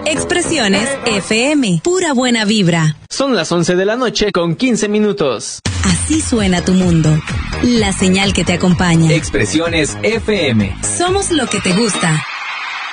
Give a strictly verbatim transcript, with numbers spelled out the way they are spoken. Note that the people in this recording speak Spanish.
Expresiones F M, pura buena vibra. Son las once de la noche con quince minutos. Así suena tu mundo. La señal que te acompaña. Expresiones F M. Somos lo que te gusta.